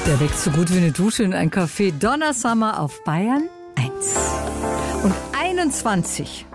Der weckt so gut wie eine Dusche in ein Café. Donnersummer auf Bayern 1. Und 21.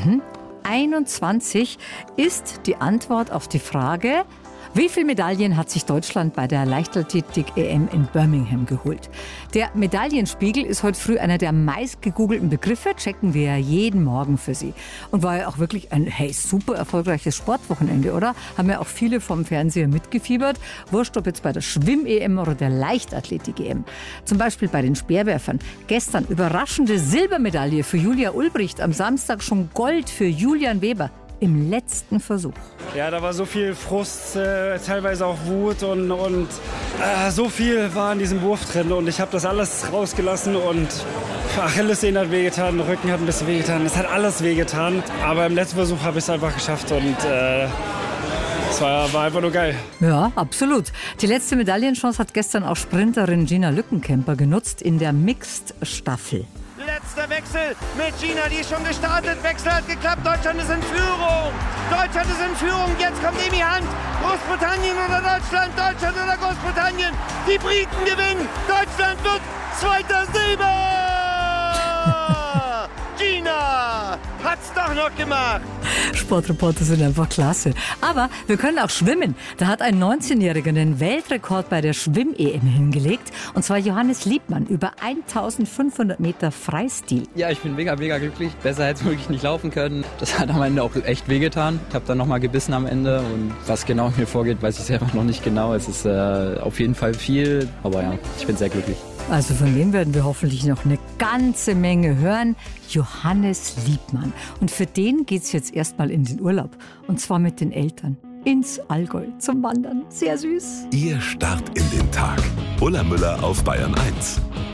21 ist die Antwort auf die Frage, wie viele Medaillen hat sich Deutschland bei der Leichtathletik-EM in Birmingham geholt? Der Medaillenspiegel ist heute früh einer der meist gegoogelten Begriffe, checken wir ja jeden Morgen für Sie. Und war ja auch wirklich ein super erfolgreiches Sportwochenende, oder? Haben ja auch viele vom Fernseher mitgefiebert. Wurscht, ob jetzt bei der Schwimm-EM oder der Leichtathletik-EM. Zum Beispiel bei den Speerwerfern. Gestern überraschende Silbermedaille für Julia Ulbricht, am Samstag schon Gold für Julian Weber. Im letzten Versuch. Ja, da war so viel Frust, teilweise auch Wut und so viel war in diesem Wurf drin und ich habe das alles rausgelassen und Achillessehne hat wehgetan, Rücken hat ein bisschen wehgetan, es hat alles wehgetan, aber im letzten Versuch habe ich es einfach geschafft und es war einfach nur geil. Ja, absolut. Die letzte Medaillenchance hat gestern auch Sprinterin Gina Lückenkämper genutzt in der Mixed-Staffel. Letzter Wechsel mit Gina, die ist schon gestartet. Wechsel hat geklappt. Deutschland ist in Führung. Deutschland ist in Führung. Jetzt kommt Emi Hand. Großbritannien oder Deutschland? Deutschland oder Großbritannien? Die Briten gewinnen. Deutschland wird zweiter Silber. Gina hat's doch noch gemacht. Sportreporter sind einfach klasse. Aber wir können auch schwimmen. Da hat ein 19-Jähriger den Weltrekord bei der Schwimm-EM hingelegt. Und zwar Johannes Liebmann über 1500 Meter Freistil. Ja, ich bin mega glücklich. Besser hätte es wirklich nicht laufen können. Das hat am Ende auch echt wehgetan. Ich habe dann nochmal gebissen am Ende. Und was genau in mir vorgeht, weiß ich selber noch nicht genau. Es ist auf jeden Fall viel. Aber ja, ich bin sehr glücklich. Also von dem werden wir hoffentlich noch eine ganze Menge hören. Johannes Liebmann. Und für den geht's jetzt erstmal in den Urlaub. Und zwar mit den Eltern. Ins Allgäu zum Wandern. Sehr süß. Ihr Start in den Tag. Ulla Müller auf Bayern 1.